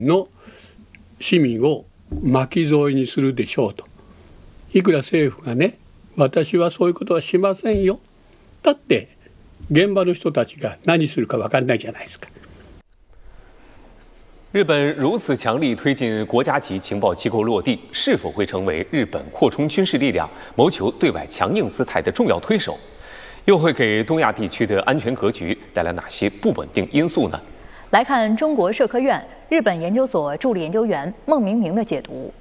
の市民を巻き添えにするでしょうと。いくら政府がね、私はそういうことはしませんよ。だって現場の人たちが何するか分かんないじゃないですか。 日本如此强力推进国家级情报机构落地，是否会成为日本扩充军事力量、谋求对外强硬姿态的重要推手？又会给东亚地区的安全格局带来哪些不稳定因素呢？ 来看中国社科院日本研究所助理研究员孟明明的解读。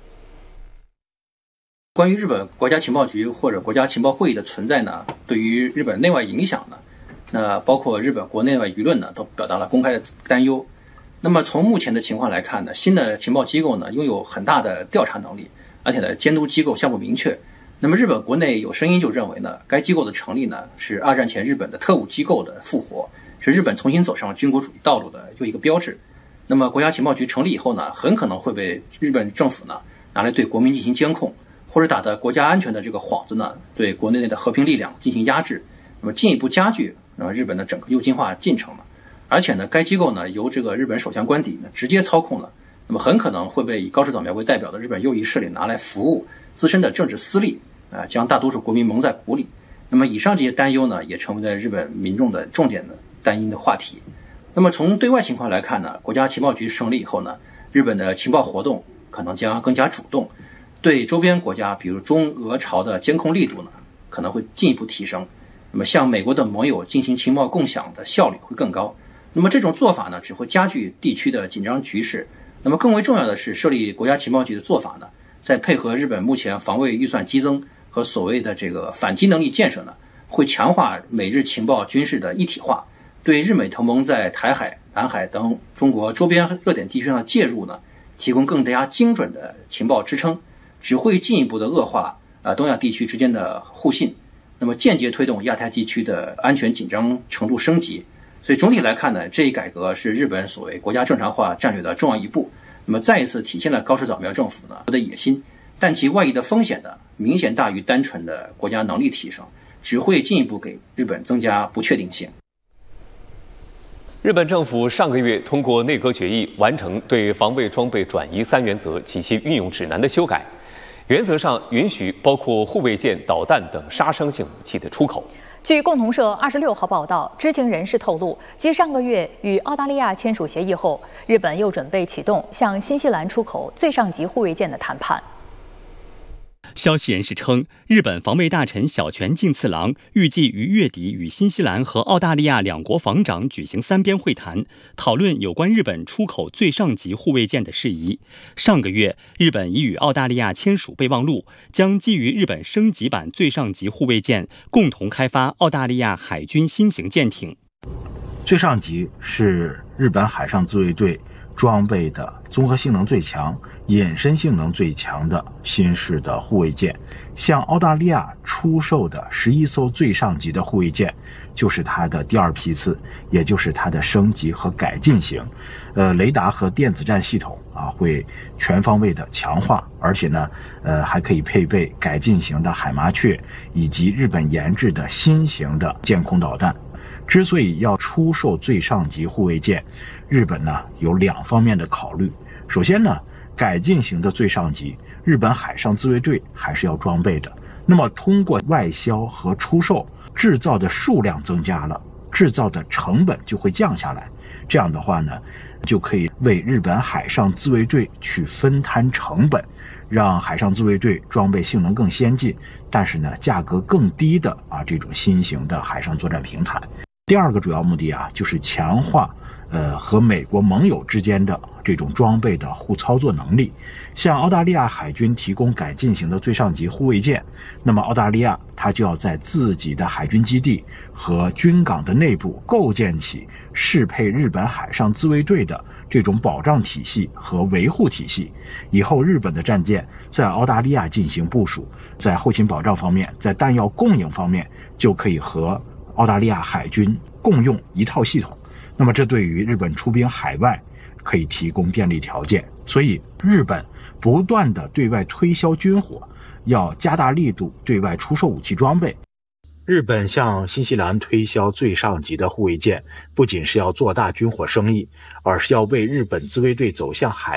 关于日本国家情报局或者国家情报会议的存在呢，对于日本内外影响呢，那包括日本国内外舆论呢，都表达了公开的担忧。那么从目前的情况来看呢，新的情报机构呢拥有很大的调查能力，而且呢监督机构相不明确。那么日本国内有声音就认为呢，该机构的成立呢是二战前日本的特务机构的复活，是日本重新走上军国主义道路的又一个标志。那么国家情报局成立以后呢，很可能会被日本政府呢拿来对国民进行监控，或者打着国家安全的这个幌子呢，对国内的和平力量进行压制，那么进一步加剧日本的整个右倾化进程了。而且呢，该机构呢由这个日本首相官邸呢直接操控了，那么很可能会被以高市早苗为代表的日本右翼势力拿来服务自身的政治私利，将大多数国民蒙在鼓里。那么以上这些担忧呢，也成为了日本民众的重点的担忧的话题。那么从对外情况来看呢，国家情报局成立以后呢，日本的情报活动可能将更加主动，对周边国家比如中俄朝的监控力度呢可能会进一步提升，那么向美国的盟友进行情报共享的效率会更高。那么这种做法呢，只会加剧地区的紧张局势。那么更为重要的是，设立国家情报局的做法呢，在配合日本目前防卫预算激增和所谓的这个反击能力建设呢，会强化美日情报军事的一体化，对日美同盟在台海、南海等中国周边热点地区上的介入呢，提供更加精准的情报支撑，只会进一步的恶化东亚地区之间的互信，那么间接推动亚太地区的安全紧张程度升级。所以总体来看呢，这一改革是日本所谓国家正常化战略的重要一步，那么再一次体现了高市早苗政府呢的野心，但其外溢的风险呢明显大于单纯的国家能力提升，只会进一步给日本增加不确定性。 日本政府上个月通过内阁决议，完成对防卫装备转移3原则及其运用指南的修改，原则上允许包括护卫舰、导弹等杀伤性武器的出口。 据共同社26号报道，知情人士透露，继上个月与澳大利亚签署协议后，日本又准备启动向新西兰出口最上级护卫舰的谈判。 消息人士称，日本防卫大臣小泉进次郎预计于月底与新西兰和澳大利亚两国防长举行3边会谈，讨论有关日本出口最上级护卫舰的事宜。上个月，日本已与澳大利亚签署备忘录，将基于日本升级版最上级护卫舰，共同开发澳大利亚海军新型舰艇。 最上级是日本海上自卫队装备的综合性能最强、隐身性能最强的新式的护卫舰，向澳大利亚出售的11艘最上级的护卫舰，就是它的第2批次，也就是它的升级和改进型。雷达和电子战系统会全方位的强化，而且呢，还可以配备改进型的海麻雀以及日本研制的新型的舰空导弹。之所以要出售最上级护卫舰，日本呢有2方面的考虑。首先呢，改进型的最上级，日本海上自卫队还是要装备的。那么通过外销和出售，制造的数量增加了，制造的成本就会降下来。这样的话呢，就可以为日本海上自卫队去分摊成本，让海上自卫队装备性能更先进，但是呢价格更低的这种新型的海上作战平台。第2个主要目的就是强化和美国盟友之间的这种装备的互操作能力。向澳大利亚海军提供改进型的最上级护卫舰，那么澳大利亚它就要在自己的海军基地和军港的内部构建起适配日本海上自卫队的这种保障体系和维护体系。以后日本的战舰在澳大利亚进行部署，在后勤保障方面，在弹药供应方面，就可以和澳大利亚海军共用一套系统。那么这对于日本出兵海外可以提供便利条件。所以日本不断的对外推销军火，要加大力度对外出售武器装备。日本向新西兰推销最上级的护卫舰，不仅是要做大军火生意，而是要为日本自卫队走向海